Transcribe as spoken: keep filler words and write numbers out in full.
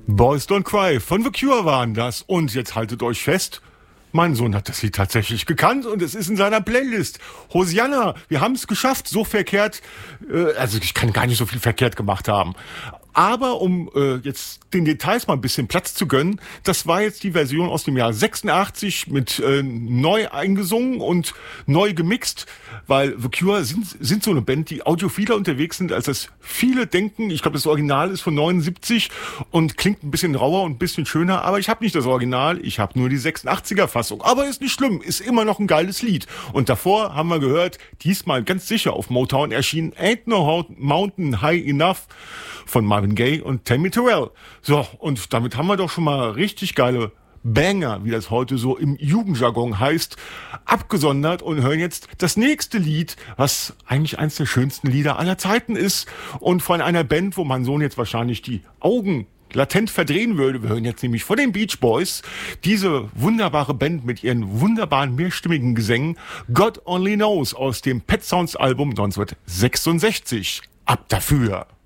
Boys Don't Cry von The Cure waren das. Und jetzt haltet euch fest, mein Sohn hat das Lied tatsächlich gekannt und es ist in seiner Playlist. Hosianna, wir haben es geschafft, so verkehrt, äh, also ich kann gar nicht so viel verkehrt gemacht haben. Aber um äh, jetzt den Details mal ein bisschen Platz zu gönnen, das war jetzt die Version aus dem Jahr sechsundachtzig mit äh, neu eingesungen und neu gemixt, weil The Cure sind, sind so eine Band, die audiophiler unterwegs sind, als das viele denken. Ich glaube, das Original ist von neunundsiebzig und klingt ein bisschen rauer und ein bisschen schöner, aber ich habe nicht das Original, ich habe nur die sechsundachtziger Fassung. Aber ist nicht schlimm, ist immer noch ein geiles Lied. Und davor haben wir gehört, diesmal ganz sicher auf Motown erschienen, Ain't No Mountain High Enough von Marvin Gaye und Tammy Terrell. So, und damit haben wir doch schon mal richtig geile Banger, wie das heute so im Jugendjargon heißt, abgesondert und hören jetzt das nächste Lied, was eigentlich eines der schönsten Lieder aller Zeiten ist und von einer Band, wo mein Sohn jetzt wahrscheinlich die Augen latent verdrehen würde. Wir hören jetzt nämlich von den Beach Boys diese wunderbare Band mit ihren wunderbaren mehrstimmigen Gesängen God Only Knows aus dem Pet Sounds Album neunzehnhundertsechsundsechzig. Ab dafür!